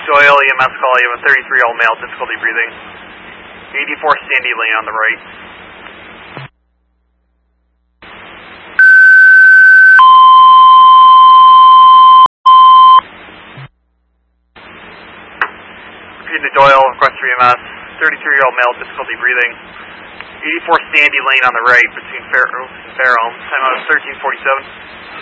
Doyle, EMS call, you have a 33-year-old male, difficulty breathing. 84 Sandy Lane on the right. Repeating to Doyle, request for EMS, 33-year-old male, difficulty breathing. 84 Sandy Lane on the right between Fairholme. Time out is 13:47.